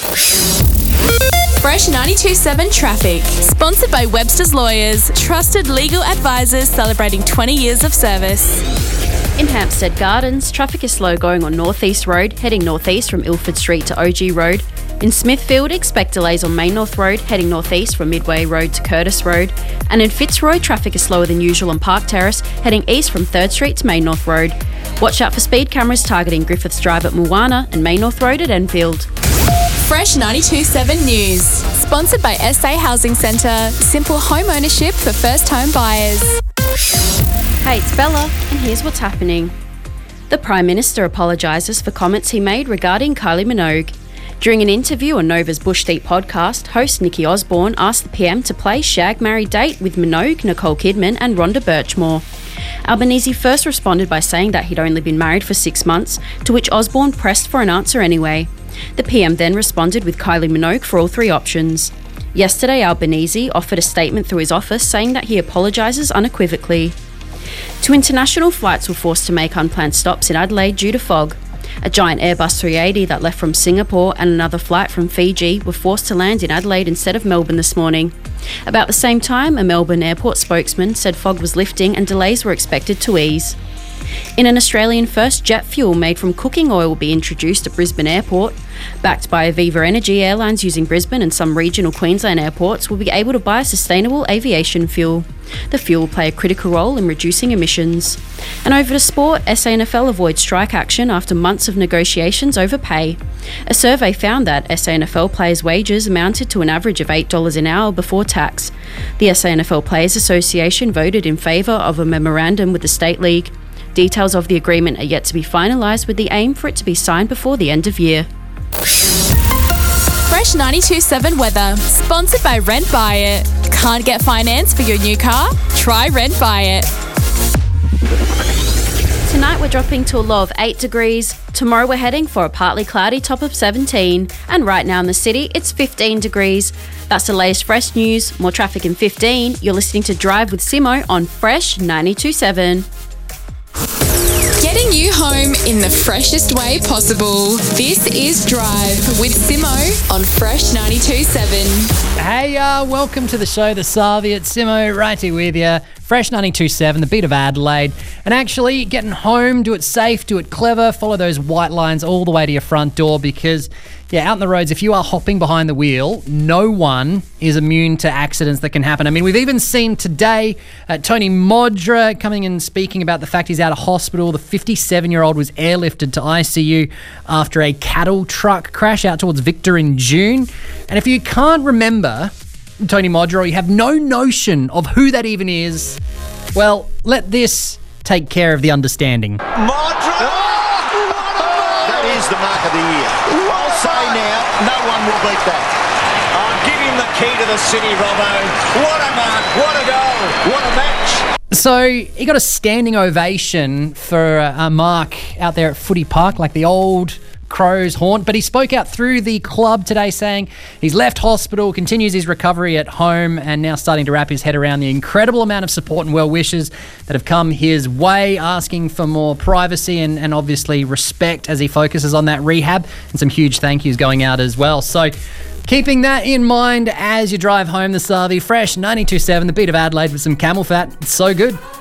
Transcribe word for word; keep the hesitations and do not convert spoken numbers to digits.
Fresh ninety-two point seven Traffic. Sponsored by Webster's Lawyers, trusted legal advisors celebrating twenty years of service. In Hampstead Gardens, traffic is slow going on North East Road, heading northeast from Ilford Street to O G Road. In Smithfield, expect delays on Main North Road, heading northeast from Midway Road to Curtis Road. And in Fitzroy, traffic is slower than usual on Park Terrace, heading east from third Street to Main North Road. Watch out for speed cameras targeting Griffiths Drive at Moana and Main North Road at Enfield. Fresh ninety-two point seven News. Sponsored by S A Housing Centre. Simple home ownership for first home buyers. Hey, it's Bella, and here's what's happening. The Prime Minister apologises for comments he made regarding Kylie Minogue. During an interview on Nova's Bush Deep podcast, host Nikki Osborne asked the P M to play Shag Marry Date with Minogue, Nicole Kidman and Rhonda Birchmore. Albanese first responded by saying that he'd only been married for six months, to which Osborne pressed for an answer anyway. The P M then responded with Kylie Minogue for all three options. Yesterday, Albanese offered a statement through his office saying that he apologises unequivocally. Two international flights were forced to make unplanned stops in Adelaide due to fog. A giant Airbus three eighty that left from Singapore and another flight from Fiji were forced to land in Adelaide instead of Melbourne this morning. About the same time, a Melbourne airport spokesman said fog was lifting and delays were expected to ease. In an Australian first, jet fuel made from cooking oil will be introduced at Brisbane Airport. Backed by Aviva Energy, airlines using Brisbane and some regional Queensland airports will be able to buy sustainable aviation fuel. The fuel will play a critical role in reducing emissions. And over to sport, S A N F L avoids strike action after months of negotiations over pay. A survey found that S A N F L players' wages amounted to an average of eight dollars an hour before tax. The S A N F L Players Association voted in favour of a memorandum with the State League. Details of the agreement are yet to be finalised, with the aim for it to be signed before the end of year. Fresh ninety-two point seven Weather. Sponsored by Rent Buy It. Can't get finance for your new car? Try Rent Buy It. Tonight we're dropping to a low of eight degrees. Tomorrow we're heading for a partly cloudy top of seventeen. And right now in the city, it's fifteen degrees. That's the latest Fresh news. More traffic in fifteen. You're listening to Drive with Simo on Fresh ninety-two point seven. Getting you home in the freshest way possible. This is Drive with Simo on Fresh ninety-two point seven. Hey, uh, welcome to the show, The Sarvi. It's Simo right here with you. Fresh ninety-two point seven, the beat of Adelaide. And actually, getting home, do it safe, do it clever, follow those white lines all the way to your front door because, yeah, out on the roads, if you are hopping behind the wheel, no one is immune to accidents that can happen. I mean, we've even seen today uh, Tony Modra coming and speaking about the fact he's out of hospital. The fifty-seven-year-old was airlifted to I C U after a cattle truck crash out towards Victor in June. And if you can't remember Tony Modra, or you have no notion of who that even is, well, let this take care of the understanding. Modra! That is the mark of the year. I'll say now, no one will beat that. Oh, give him the key to the city, Robbo. What a mark, what a goal, what a match. So he got a standing ovation for uh, Mark out there at Footy Park, like the old Crows haunt, but he spoke out through the club today saying he's left hospital, continues his recovery at home, and now starting to wrap his head around the incredible amount of support and well wishes that have come his way, asking for more privacy and, and obviously respect as he focuses on that rehab, and some huge thank yous going out as well. So keeping that in mind as you drive home, the Sarvi, Fresh ninety-two point seven, the beat of Adelaide with some camel fat. It's so good.